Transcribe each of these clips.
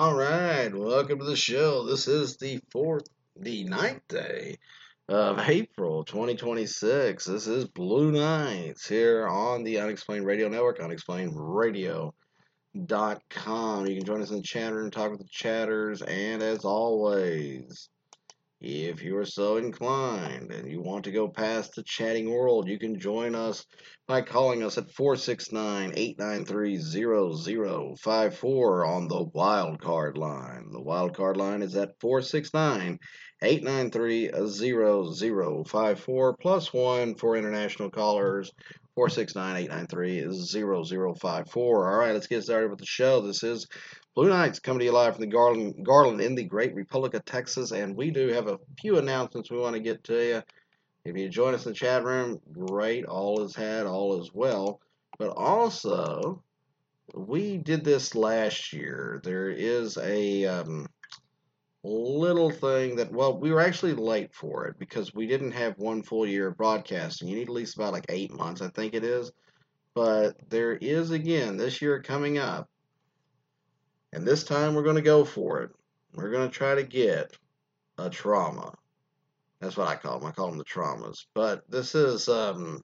All right, welcome to the show. This is the ninth day of April 2026. This is Blue Nights here on the Unexplained Radio Network, unexplainеdradio.com. You can join us in the chat room, talk with the chatters, and as always, if you are so inclined and you want to go past the chatting world, you can join us by calling us at 469-893-0054 on the wild card line. The wild card line is at 469-893-0054 plus 1 for international callers. 469-893-0054. All right, let's get started with the show. This is Blue Nights coming to you live from the Garland in the Great Republic of Texas, and we do have a few announcements we want to get to you. If you join us in the chat room, great. All is had, all is well. But also, we did this last year. There is a little thing that, well, we were actually late for it because we didn't have one full year of broadcasting. You need at least about like 8 months, I think it is. But there is, again, this year coming up. And this time we're going to go for it. We're going to try to get a trauma. That's what I call them. I call them the traumas. But this is the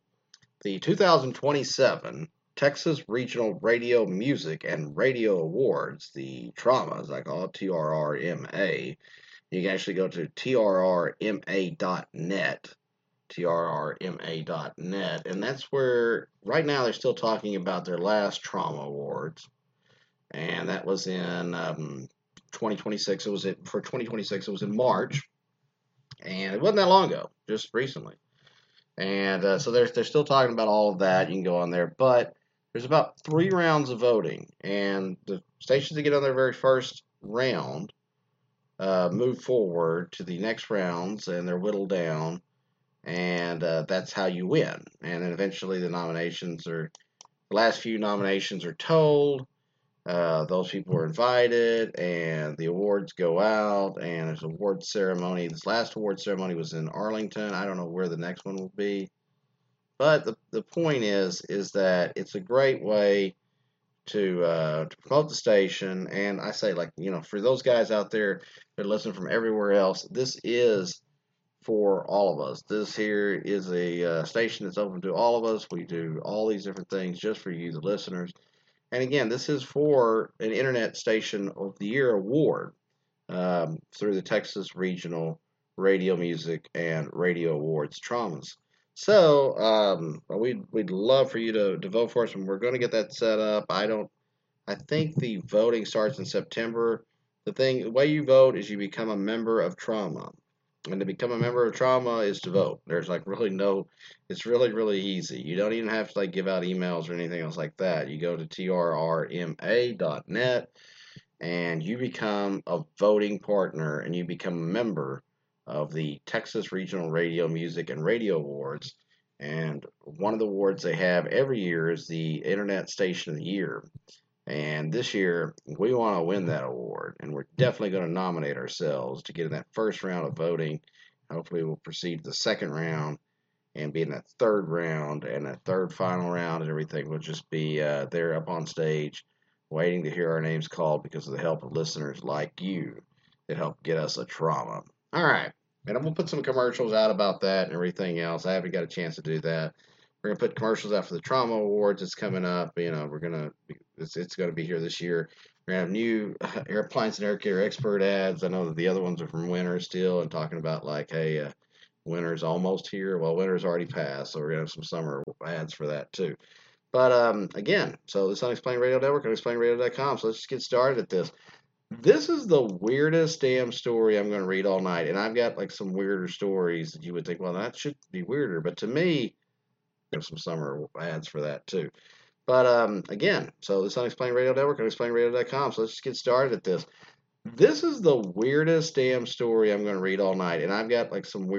2027 Texas Regional Radio Music and Radio Awards, the traumas, I call it, TRRMA. You can actually go to trrma.net, trrma.net, and that's where, right now, they're still talking about their last trauma awards. And that was in 2026. For 2026. It was in March, and it wasn't that long ago, just recently. And so they're still talking about all of that. You can go on there, but there's about 3 rounds of voting, and the stations that get on their very first round move forward to the next rounds, and they're whittled down, and that's how you win. And then eventually, the last few nominations are told. Those people were invited, and the awards go out, and there's an award ceremony. This last award ceremony was in Arlington. I don't know where the next one will be, but the point is that it's a great way to promote the station. And I say, for those guys out there that listen from everywhere else, this is for all of us. This here is a station that's open to all of us. We do all these different things just for you, the listeners. And again, this is for an Internet Station of the Year award through the Texas Regional Radio Music and Radio Awards Traumas. So we'd love for you to vote for us, and we're going to get that set up. I think the voting starts in September. The way you vote is you become a member of Trauma. And to become a member of Trauma is to vote. There's it's really, really easy. You don't even have to give out emails or anything else like that. You go to trrma.net and you become a voting partner, and you become a member of the Texas Regional Radio Music and Radio Awards. And one of the awards they have every year is the Internet Station of the Year. And this year, we want to win that award, and we're definitely going to nominate ourselves to get in that first round of voting. Hopefully, we'll proceed to the second round and be in that third round, and that third final round, and everything will just be there up on stage waiting to hear our names called because of the help of listeners like you that help get us a trauma. All right, and I'm going to put some commercials out about that and everything else. I haven't got a chance to do that. We're gonna put commercials out for the Trauma Awards. It's coming up. It's gonna be here this year. We're gonna have new air appliance and air care expert ads. I know that the other ones are from winter still, and talking about hey, winter's almost here. Well, winter's already passed, so we're gonna have some summer ads for that too. But again, so this Unexplained Radio Network, unexplainedradio.com. So let's just get started at this. This is the weirdest damn story I'm gonna read all night, and I've got some weirder stories that you would think, well, that should be weirder, but to me, have some summer ads for that too. But again, so this Unexplained Radio Network, unexplainedradio.com. So let's just get started at this. This is the weirdest damn story I'm going to read all night, and I've got some weird